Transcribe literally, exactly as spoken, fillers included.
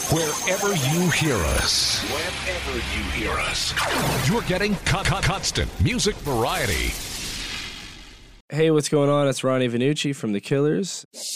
Wherever you hear us, wherever you hear us, you're getting con- con- constant music variety. Hey, what's going on? It's Ronnie Vannucci from The Killers.